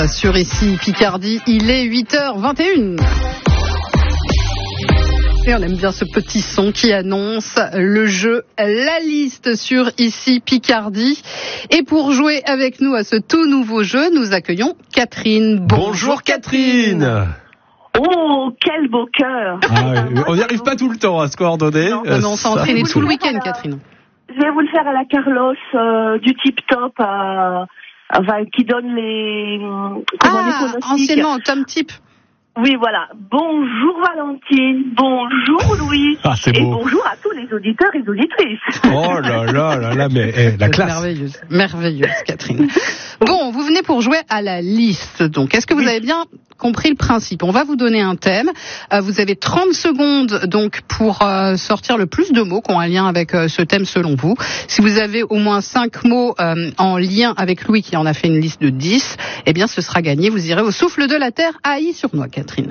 Sur ici Picardie, il est 8h21. Et on aime bien ce petit son qui annonce le jeu La Liste sur ici Picardie. Et pour jouer avec nous à ce tout nouveau jeu, nous accueillons Catherine. Bonjour Catherine. Oh, quel beau cœur. On n'y arrive pas tout le temps à se coordonner. Non, on s'est entraîné tout le week-end, Catherine. Je vais vous le faire à la Carlos du Tip Top qui donne les pronostics. Anciennement Tom Tip. Oui, voilà. Bonjour Valentine, bonjour Louis, c'est et beau. bonjour à tous les auditeurs et auditrices. Oh là, mais la classe. Merveilleuse, Catherine. Bon, vous venez pour jouer à la liste. Donc, est-ce que vous avez bien compris le principe? On va vous donner un thème. Vous avez 30 secondes donc pour sortir le plus de mots qui ont un lien avec ce thème selon vous. Si vous avez au moins 5 mots en lien avec Louis qui en a fait une liste de 10, eh bien ce sera gagné. Vous irez au souffle de la terre à I-sur-Noix, Catherine.